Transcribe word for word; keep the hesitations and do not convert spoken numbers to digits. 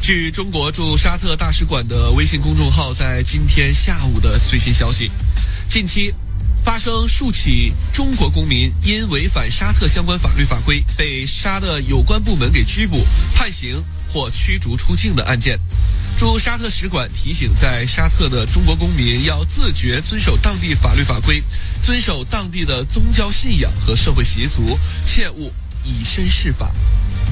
据中国驻沙特大使馆的微信公众号在今天下午的最新消息，近期发生数起中国公民因违反沙特相关法律法规被沙特有关部门给拘捕、判刑或驱逐出境的案件。驻沙特使馆提醒在沙特的中国公民要自觉遵守当地法律法规，遵守当地的宗教信仰和社会习俗，切勿以身试法。